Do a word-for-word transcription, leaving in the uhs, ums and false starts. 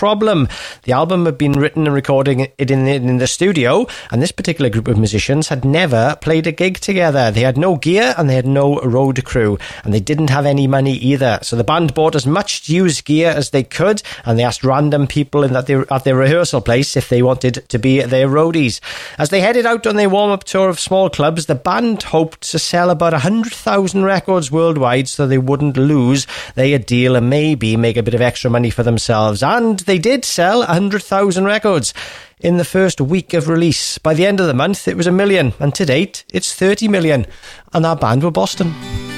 problem. The album had been written and recording it in the, in the studio, and this particular group of musicians had never played a gig together. They had no gear and they had no road crew, and they didn't have any money either. So the band bought as much used gear as they could, and they asked random people in that they, at their rehearsal place if they wanted to be their roadies. As they headed out on their warm-up tour of small clubs, the band hoped to sell about one hundred thousand records worldwide so they wouldn't lose their deal and maybe make a bit of extra money for themselves. And they did sell one hundred thousand records in the first week of release. By the end of the month, it was a million, and to date, it's thirty million. And that band were Boston.